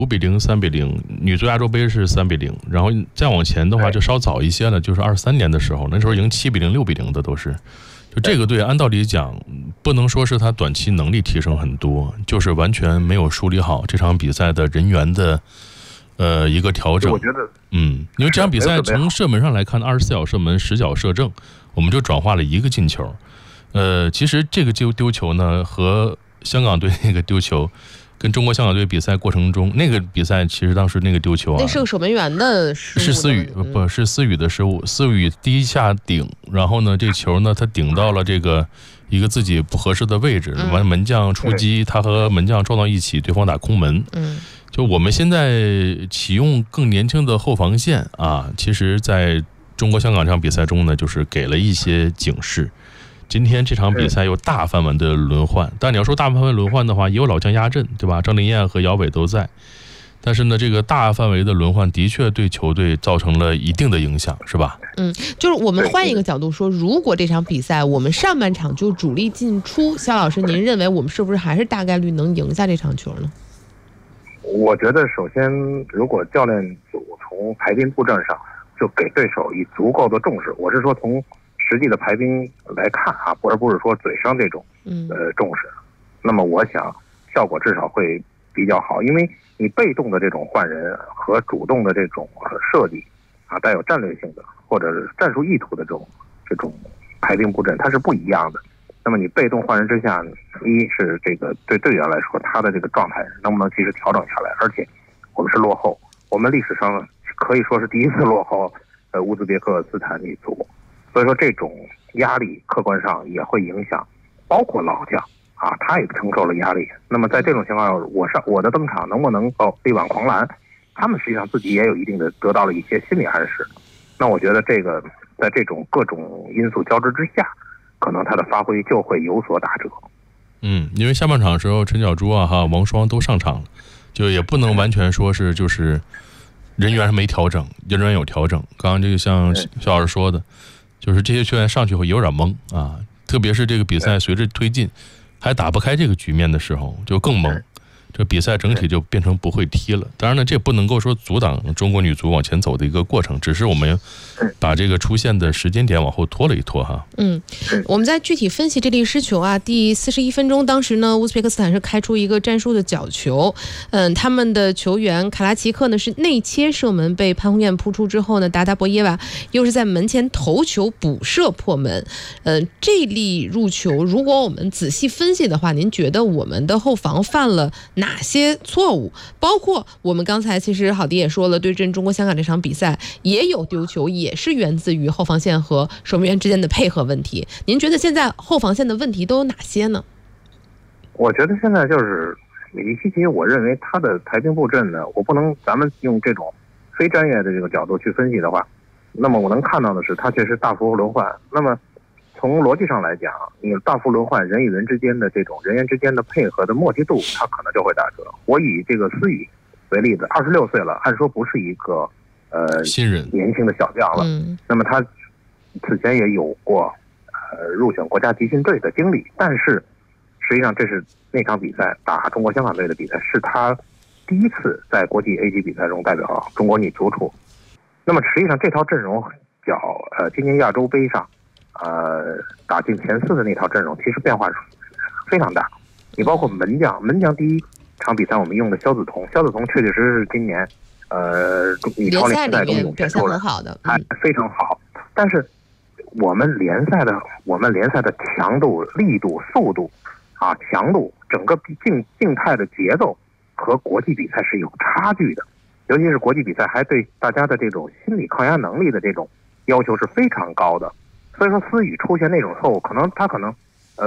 5-0、3-0，女足亚洲杯是3-0，然后再往前的话就稍早一些了，就是23年的时候，那时候赢7-0、6-0的都是。就这个队按道理讲，不能说是他短期能力提升很多，就是完全没有梳理好这场比赛的人员的一个调整。 我觉得， 因为这场比赛从射门上来看，24脚射门10脚射正，我们就转化了1个进球。其实这个丢球呢，和香港队那个丢球。跟中国香港队比赛过程中，那个比赛其实当时那个丢球啊， 那是个守门员的失误， 是思雨，不是思雨的失误。思雨第一下顶，然后呢，这球呢，他顶到了这个一个自己不合适的位置，完门将出击，他和门将撞到一起，对方打空门。就我们现在启用更年轻的后防线啊，其实在中国香港这场比赛中呢，就是给了一些警示。今天这场比赛有大范围的轮换，但你要说大范围轮换的话，也有老将压阵，对吧？张琳艳和姚伟都在，但是呢，这个大范围的轮换的确对球队造成了一定的影响，是吧？ 就是我们换一个角度说，如果这场比赛我们上半场就主力进出，肖老师，您认为我们是不是还是大概率能赢下这场球呢？ 我觉得首先，如果教练组从排兵布阵上就给对手以足够的重视，我是说从实际的排兵来看啊，而不是说嘴上这种重视，那么我想效果至少会比较好，因为你被动的这种换人和主动的这种设计啊，带有战略性的或者战术意图的这种排兵布阵，它是不一样的。那么你被动换人之下，一是这个对队员来说，他的这个状态能不能及时调整下来，而且我们是落后，我们历史上可以说是第一次落后乌兹别克斯坦女足。所以说这种压力客观上也会影响，包括老将啊，他也承受了压力。那么在这种情况下，我的登场能不能够力挽狂澜，他们实际上自己也有一定的得到了一些心理暗示。那我觉得这个在这种各种因素交织之下，可能他的发挥就会有所打折。 因为下半场的时候，陈小珠啊王霜都上场了，就也不能完全说是就是人员没调整，人员有调整。刚刚这个像肖老师说的。就是这些球员上去后有点懵啊，特别是这个比赛随着推进，还打不开这个局面的时候，就更懵。这比赛整体就变成不会踢了。当然呢，这不能够说阻挡中国女足往前走的一个过程，只是我们把这个出现的时间点往后拖了一拖哈。 我们再具体分析这粒失球啊。第41分钟，当时呢，乌兹别克斯坦是开出一个战术的角球，他们的球员卡拉奇克呢是内切射门被潘宏彦扑出之后呢，达达博耶娃又是在门前头球补射破门。这粒入球，如果我们仔细分析的话，您觉得我们的后防犯了哪些错误？包括我们刚才其实郝迪也说了，对阵中国香港这场比赛也有丢球，也是源自于后防线和守门员之间的配合问题。您觉得现在后防线的问题都有哪些呢？ 我觉得现在就是里希奇，我认为他的排兵布阵呢，我不能咱们用这种非专业的这个角度去分析的话，那么我能看到的是他确实大幅轮换。那么从逻辑上来讲，你大幅轮换，人与人之间的这种人员之间的配合的默契度，它可能就会打折。我以这个思雨为例子，26岁了，按说不是一个新人年轻的小将了。那么他此前也有过入选国家集训队的经历，但是实际上这是那场比赛打中国香港队的比赛，是他第一次在国际 A 级比赛中代表中国女足处。那么实际上这套阵容今年亚洲杯上打进前4的那套阵容其实变化非常大。你包括门将第一场比赛我们用的肖子彤确确实实是今年女超联赛中表现很好的，非常好。但是我们联赛的强度、力度、速度啊，强度，整个静态的节奏和国际比赛是有差距的，尤其是国际比赛还对大家的这种心理抗压能力的这种要求是非常高的。所以说思雨出现那种错误，他可能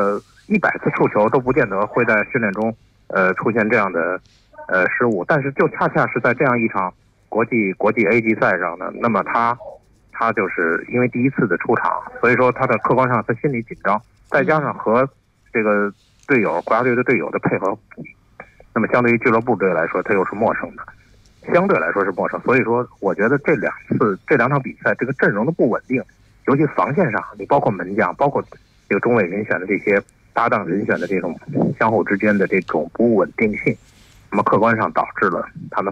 100次触球都不见得会在训练中出现这样的失误，但是就恰恰是在这样一场国际 A 级赛上呢，那么他就是因为第一次的出场，所以说他的客观上他心理紧张，再加上和这个队友国家队的队友的配合，那么相对于俱乐部队来说他又是陌生的，相对来说是陌生。所以说我觉得这两场比赛这个阵容的不稳定，尤其防线上，你包括门将，包括这个中卫人选的这些搭档人选的这种相互之间的这种不稳定性，那么客观上导致了他们